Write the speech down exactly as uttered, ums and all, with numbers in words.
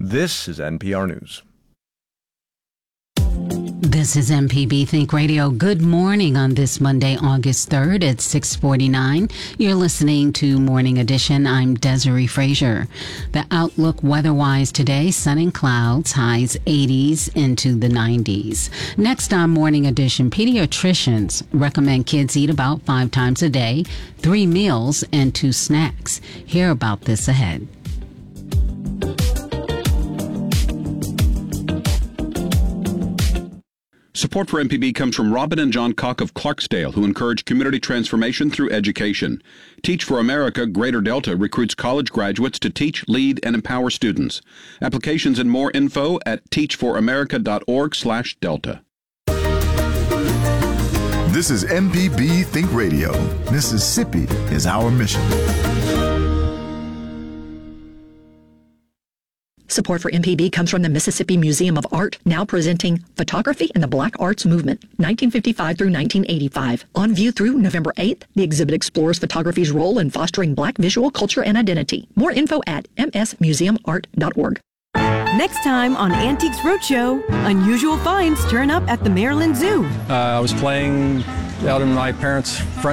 This is N P R News. This is M P B Think Radio. Good morning on this Monday, August third at six forty-nine. You're listening to Morning Edition. I'm Desiree Frazier. The outlook weather-wise today, sun and clouds, highs eighties into the nineties. Next on Morning Edition, pediatricians recommend kids eat about five times a day, three meals and two snacks. Hear about this ahead. Support for M P B comes from Robin and John Cock of Clarksdale, who encourage community transformation through education. Teach for America Greater Delta recruits college graduates to teach, lead, and empower students. Applications and more info at teach for america dot org slash delta. This is M P B Think Radio. Mississippi is our mission. Support for M P B comes from the Mississippi Museum of Art, now presenting Photography and the Black Arts Movement, nineteen fifty-five through nineteen eighty-five. On view through November eighth, the exhibit explores photography's role in fostering Black visual culture and identity. More info at m s museum art dot org. Next time on Antiques Roadshow, unusual finds turn up at the Maryland Zoo. Uh, I was playing out in my parents' front